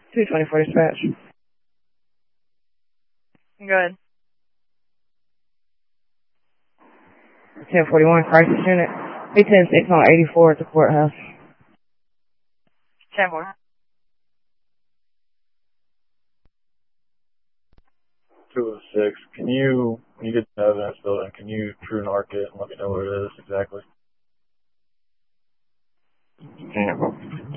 224 dispatch. Go ahead. 1041 crisis unit. B106 on 84 at the courthouse. 10-4. 206. When you get to the evidence building, can you true narc it and let me know what it is exactly? Yeah.